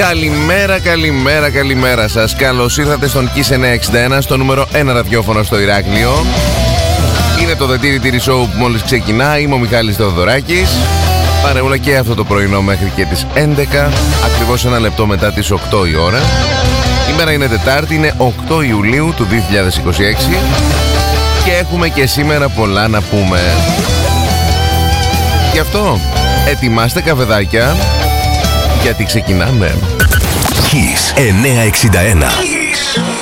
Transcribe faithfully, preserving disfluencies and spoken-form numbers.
Καλημέρα, καλημέρα, καλημέρα σας. Καλώς ήρθατε στον Kiss εννιακόσια εξήντα ένα, στο νούμερο ένα ραδιόφωνο στο Ηράκλειο. Είναι το The Tiri Tiri Show που μόλις ξεκινά. Είμαι ο Μιχάλης Θεοδωράκης. Παρεούλα και αυτό το πρωινό μέχρι και τις έντεκα, ακριβώς ένα λεπτό μετά τις οκτώ η ώρα. Η μέρα είναι Τετάρτη, είναι οκτώ Ιουλίου του δύο χιλιάδες είκοσι έξι και έχουμε και σήμερα πολλά να πούμε. Γι' αυτό ετοιμάστε καφεδάκια, γιατί ξεκινάμε. Kiss εννιακόσια εξήντα ένα.